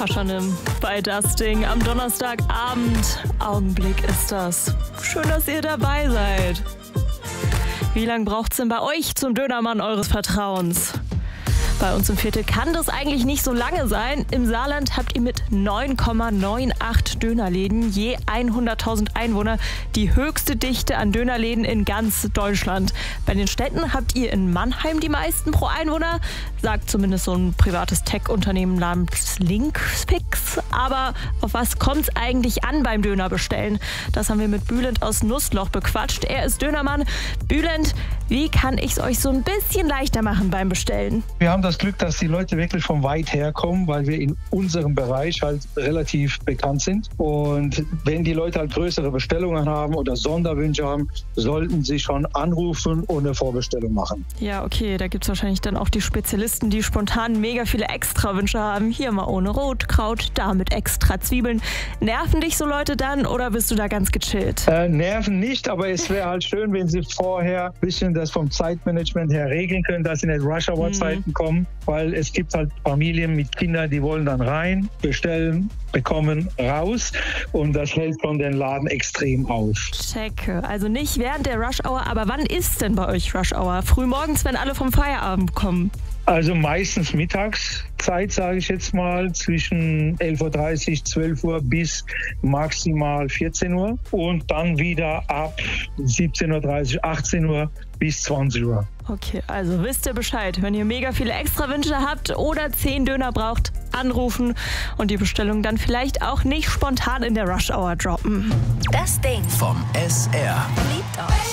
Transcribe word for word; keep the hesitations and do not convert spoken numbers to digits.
Paschanim bei Das Ding am Donnerstagabend. Augenblick ist das. Schön, dass ihr dabei seid. Wie lange braucht's denn bei euch zum Dönermann eures Vertrauens? Bei uns im Viertel kann das eigentlich nicht so lange sein. Im Saarland habt ihr mit neun Komma achtzig Dönerläden je hunderttausend Einwohner die höchste Dichte an Dönerläden in ganz Deutschland. Bei den Städten habt ihr in Mannheim die meisten pro Einwohner, sagt zumindest so ein privates Tech-Unternehmen namens Linkspix. Aber auf was kommt's eigentlich an beim Dönerbestellen? Das haben wir mit Bülent aus Nussloch bequatscht. Er ist Dönermann. Bülent, wie kann ich's euch so ein bisschen leichter machen beim Bestellen? Wir haben das Glück, dass die Leute wirklich von weit her kommen, weil wir in unserem Bereich halt relativ bekannt sind. Und wenn die Leute halt größere Bestellungen haben oder Sonderwünsche haben, sollten sie schon anrufen und eine Vorbestellung machen. Ja, okay, da gibt es wahrscheinlich dann auch die Spezialisten, die spontan mega viele Extrawünsche haben. Hier mal ohne Rotkraut, da mit extra Zwiebeln. Nerven dich so Leute dann oder bist du da ganz gechillt? Äh, nerven nicht, aber es wäre halt schön, wenn sie vorher ein bisschen das vom Zeitmanagement her regeln können, dass sie nicht Rush-Hour-Zeiten hm. kommen. Weil es gibt halt Familien mit Kindern, die wollen dann rein, bestellen, bekommen, raus und das hält von den Laden extrem auf. Checke. Also nicht während der Rush-Hour, aber wann ist denn bei euch Rush-Hour? Frühmorgens, wenn alle vom Feierabend kommen? Also meistens Mittagszeit, sage ich jetzt mal, zwischen elf Uhr dreißig, zwölf Uhr bis maximal vierzehn Uhr und dann wieder ab siebzehn Uhr dreißig, achtzehn Uhr bis zwanzig Uhr. Okay, also wisst ihr Bescheid. Wenn ihr mega viele Extrawünsche habt oder zehn Döner braucht, anrufen und die Bestellung dann vielleicht auch nicht spontan in der Rush-Hour droppen. Das Ding vom S R. Liebt euch.